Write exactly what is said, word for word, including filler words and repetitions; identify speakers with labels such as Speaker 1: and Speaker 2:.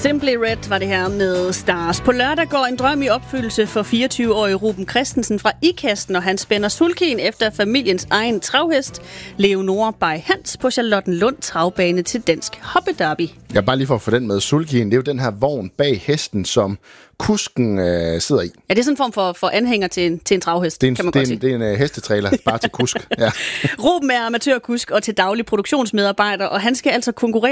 Speaker 1: Simply Red var det her med Stars. På lørdag går en drøm i opfyldelse for fireogtyve-årige Ruben Christensen fra Ikasten, og han spænder sulkien efter familiens egen travhest, Leonora by Hans, på Charlottenlund travbane til Dansk Hoppederby.
Speaker 2: Ja, bare lige for at få den med sulkien, det er jo den her vogn bag hesten, som kusken øh, sidder i.
Speaker 1: Ja, det er sådan en form for, for anhænger til en, til en travhest,
Speaker 2: det er en,
Speaker 1: kan man
Speaker 2: det
Speaker 1: godt
Speaker 2: er en,
Speaker 1: sige.
Speaker 2: det er en uh, hestetræler, bare til kusk. Ja.
Speaker 1: Ruben er amatørkusk og til daglig produktionsmedarbejder, og han skal altså konkurrere